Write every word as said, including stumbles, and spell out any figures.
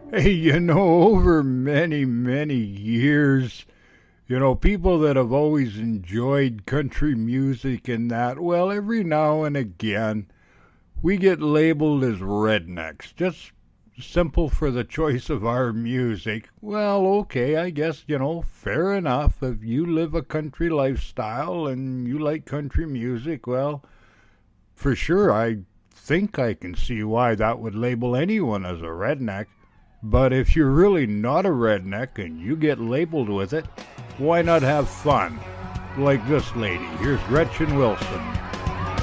Hey, you know, over many, many years, you know, people that have always enjoyed country music and that, well, every now and again, we get labeled as rednecks. Just simple for the choice of our music. Well, okay, I guess, you know, fair enough. If you live a country lifestyle and you like country music, well, for sure, I think I can see why that would label anyone as a redneck. But if you're really not a redneck and you get labeled with it, why not have fun? Like this lady. Here's Gretchen Wilson.